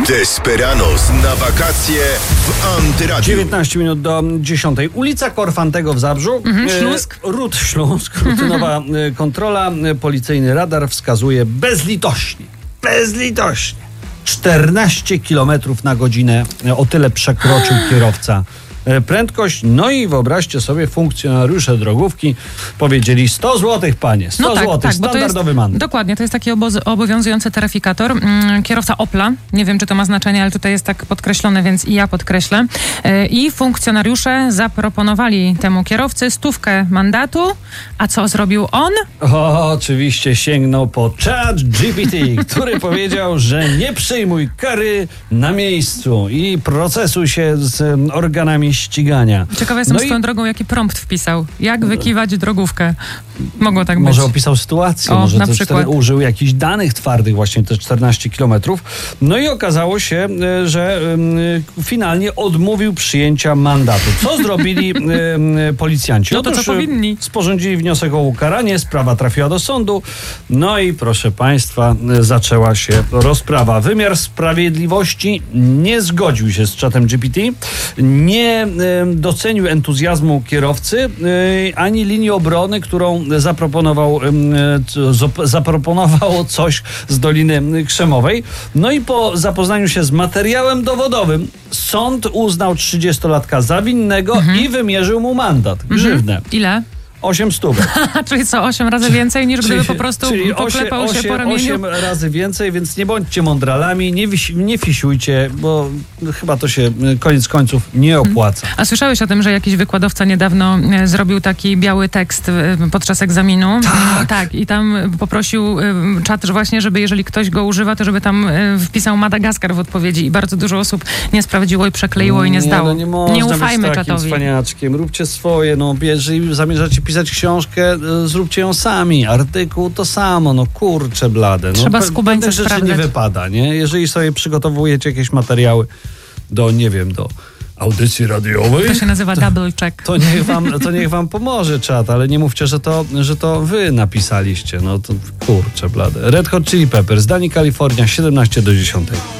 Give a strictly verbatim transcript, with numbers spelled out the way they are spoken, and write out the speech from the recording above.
Desperados na wakacje w Antyradiu. dziewiętnaście minut do dziesiątej. Ulica Korfantego w Zabrzu. Mhm, Śląsk. E, Ród Śląsk. Rutynowa e, kontrola. E, policyjny radar wskazuje bezlitośnie. Bezlitośnie. czternaście kilometrów na godzinę. E, o tyle przekroczył kierowca e, prędkość. No i wyobraźcie sobie, funkcjonariusze drogówki powiedzieli sto złotych, panie. sto No tak, złotych, tak, bo to standardowy jest, mandat. Dokładnie, to jest taki oboz, obowiązujący taryfikator. Mm, kierowca Opla, nie wiem, czy to ma znaczenie, ale tutaj jest tak podkreślone, więc i ja podkreślę. Yy, I funkcjonariusze zaproponowali temu kierowcy stówkę mandatu, a co zrobił on? O, oczywiście sięgnął po Chat G P T, który powiedział, że nie przyjmuj kary na miejscu i procesuj się z organami ścigania. Ciekawa jestem No swoją i drogą, jaki prompt wpisał. Jak wykiwać drogówkę? Mogło tak może być. opisał sytuację, O, może na te przykład. cztery, użył jakichś danych twardych, właśnie te czternaście kilometrów. No i okazało się, e, że e, finalnie odmówił przyjęcia mandatu. Co zrobili e, policjanci? No to co Otóż, e, powinni? sporządzili wniosek o ukaranie, sprawa trafiła do sądu. No i proszę państwa, e, zaczęła się rozprawa. Wymiar sprawiedliwości nie zgodził się z czatem G P T, nie e, docenił entuzjazmu kierowcy, e, ani linii obrony, którą zaproponował, e, zaproponowało coś z Doliny Krzemowej. No i po zapoznaniu się z materiałem dowodowym sąd uznał trzydziestolatka za winnego Mhm. i wymierzył mu mandat, grzywnę. Ile? osiem stówek. Czyli co, osiem razy więcej niż gdyby po prostu czyli poklepał osiem, się po ramieniu? osiem razy więcej, więc nie bądźcie mądralami, nie, wisi, nie fisiujcie, bo chyba to się koniec końców nie opłaca. A słyszałeś o tym, że jakiś wykładowca niedawno e, zrobił taki biały tekst e, podczas egzaminu? Tak. Tak, i tam poprosił e, czat, że właśnie, żeby jeżeli ktoś go używa, to żeby tam e, wpisał Madagaskar w odpowiedzi i bardzo dużo osób nie sprawdziło i przekleiło i nie zdało. No, nie, można nie ufajmy być takim czatowi. cwaniaczkiem. Róbcie swoje. No, jeżeli zamierzacie pisać książkę, y, zróbcie ją sami. Artykuł to samo. No kurczę blade. No, Trzeba pe- skubańce pewnych rzeczy sprawdzać. nie wypada, nie? Jeżeli sobie przygotowujecie jakieś materiały do, nie wiem, do audycji radiowej, To się nazywa double check. to niech wam, to niech wam pomoże czat, ale nie mówcie, że to, że to wy napisaliście. No to kurczę blade. Red Hot Chili Peppers, Dani Kalifornia, siedemnaście do dziesiątej.